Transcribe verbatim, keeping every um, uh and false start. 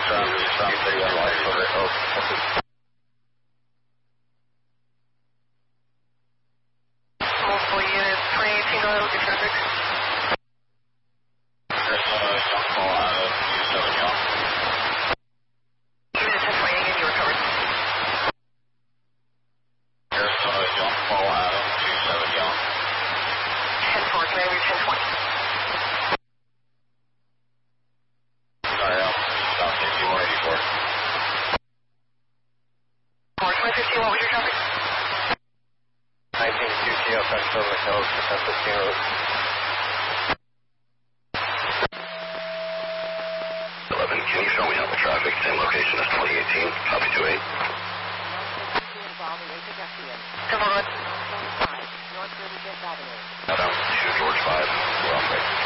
From, from thirty-one light over. Oh, multiple units, twenty eighteen, go ahead with your traffic. Arizona, jump ball out of two seven Young. Unit ten twenty, again, you recovered. Arizona, jump ball out of two seven Young. ten four, can I have your ten twenty? Sorry, I'm South sixty-one eighty-four. four twenty fifteen, what was your traffic? nineteen Q T F X over Hills, ten fifteen road. eleven, can you show me out the traffic? Same location as twenty eighteen, copy two eight. ten four, go ahead. Adam, two George five, we're on break.